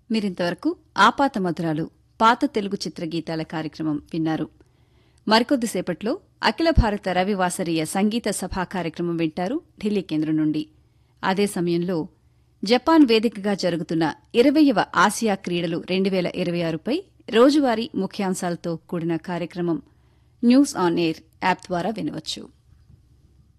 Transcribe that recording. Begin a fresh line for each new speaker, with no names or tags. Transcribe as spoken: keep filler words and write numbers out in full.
మీరింతవరకు ఆపాత మధురాలు పాత తెలుగు చిత్రగీతాల కార్యక్రమం విన్నారు. మరికొద్దిసేపట్లో అఖిల భారత రవివాసరీయ సంగీత సభా కార్యక్రమం వింటారు ఢిల్లీ కేంద్రం నుండి. అదే సమయంలో జపాన్ వేదికగా జరుగుతున్న ఇరవయ్యవ ఆసియా క్రీడలు రెండు వేల ఇరవై ఆరుపై రోజువారీ ముఖ్యాంశాలతో కూడిన కార్యక్రమం న్యూస్ ఆన్ ఎయిర్ యాప్ ద్వారా వినవచ్చు.